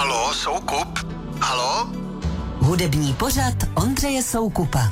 Halo, Soukup? Halo? Hudební pořad Ondřeje Soukupa.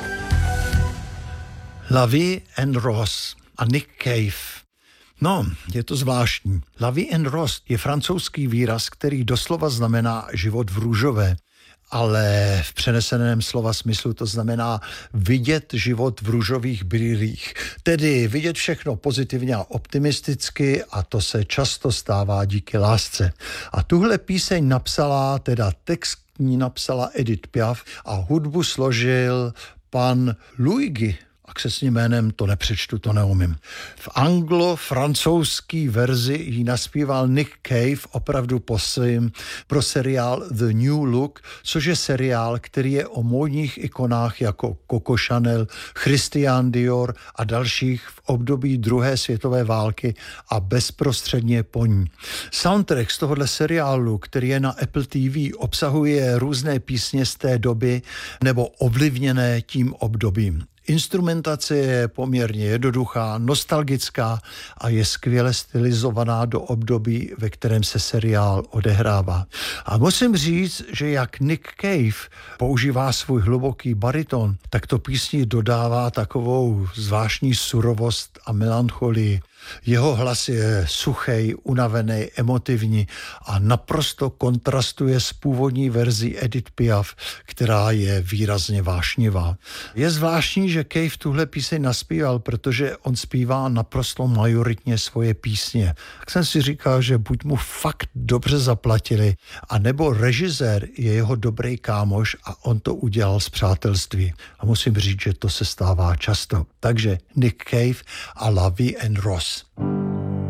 La Vie en Rose a Nick Cave. No, je to zvláštní. La Vie en Rose je francouzský výraz, který doslova znamená život v růžové, ale v přeneseném slova smyslu to znamená vidět život v růžových brýlích. Tedy vidět všechno pozitivně a optimisticky, a to se často stává díky lásce. A tuhle píseň napsala, teda text k ní napsala Edith Piaf a hudbu složil pan Luigi. Jak se s ním jménem to nepřečtu, to neumím. V anglo-francouzský verzi ji naspíval Nick Cave opravdu pro seriál The New Look, což je seriál, který je o módních ikonách jako Coco Chanel, Christian Dior a dalších v období druhé světové války a bezprostředně po ní. Soundtrack z tohohle seriálu, který je na Apple TV, obsahuje různé písně z té doby nebo ovlivněné tím obdobím. Instrumentace je poměrně jednoduchá, nostalgická a je skvěle stylizovaná do období, ve kterém se seriál odehrává. A musím říct, že jak Nick Cave používá svůj hluboký bariton, tak to písni dodává takovou zvláštní surovost a melancholii. Jeho hlas je suchej, unavený, emotivní a naprosto kontrastuje s původní verzí Edith Piaf, která je výrazně vášnivá. Je zvláštní, že Cave tuhle píseň naspíval, protože on zpívá naprosto majoritně svoje písně. Tak jsem si říkal, že buď mu fakt dobře zaplatili, anebo režisér je jeho dobrý kámoš a on to udělal z přátelství. A musím říct, že to se stává často. Takže Nick Cave a La Vie en Rose.